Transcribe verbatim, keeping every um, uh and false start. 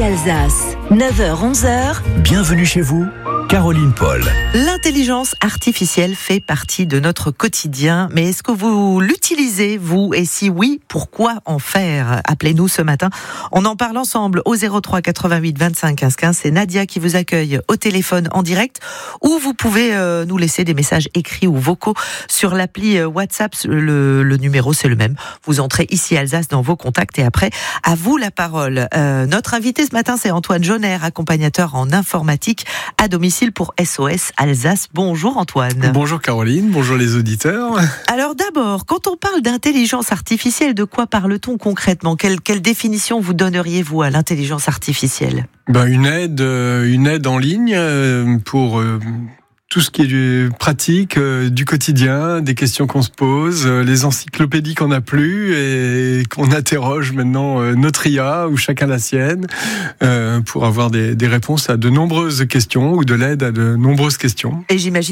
Alsace, neuf heures onze heures. Bienvenue chez vous, Caroline Paul. L'intelligence artificielle fait partie de notre quotidien, mais est-ce que vous l'utilisez, vous? Et si oui, pourquoi en faire? Appelez-nous ce matin. On en parle ensemble au zéro trois quatre-vingt-huit vingt-cinq quinze quinze. C'est Nadia qui vous accueille au téléphone en direct, ou vous pouvez euh, nous laisser des messages écrits ou vocaux sur l'appli euh, WhatsApp. Le, le numéro, c'est le même. Vous entrez ici Alsace dans vos contacts et après, à vous la parole. Euh, notre invité ce matin, c'est Antoine Jonner, accompagnateur en informatique à domicile pour S O S Alsace. Bonjour Antoine. Bonjour Caroline, bonjour les auditeurs. Alors d'abord, quand on parle d'intelligence artificielle, de quoi parle-t-on concrètement? Quelle, quelle définition vous donneriez-vous à l'intelligence artificielle? Ben, une aide, une aide en ligne pour tout ce qui est du pratique, euh, du quotidien, des questions qu'on se pose, euh, les encyclopédies qu'on n'a plus et qu'on interroge maintenant euh, notre I A ou chacun la sienne euh, pour avoir des, des réponses à de nombreuses questions ou de l'aide à de nombreuses questions. Et j'imagine